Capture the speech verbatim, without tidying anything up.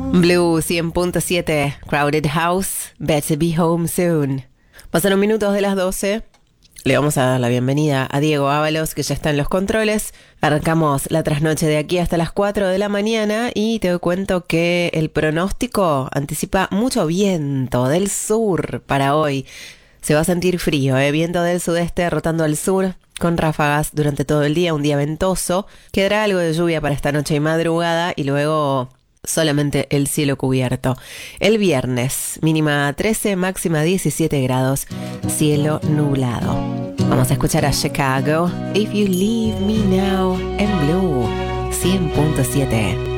Blue cien punto siete, Crowded House, Better Be Home Soon. Pasaron minutos de las doce. Le vamos a dar la bienvenida a Diego Ábalos, que ya está en los controles. Arrancamos la trasnoche de aquí hasta las cuatro de la mañana y te cuento que el pronóstico anticipa mucho viento del sur para hoy. Se va a sentir frío, ¿eh? Viento del sudeste rotando al sur, con ráfagas durante todo el día, un día ventoso. Quedará algo de lluvia para esta noche y madrugada y luego solamente el cielo cubierto. El viernes, mínima trece, máxima diecisiete grados, cielo nublado. Vamos a escuchar a Chicago, If You Leave Me Now, en Blue cien punto siete.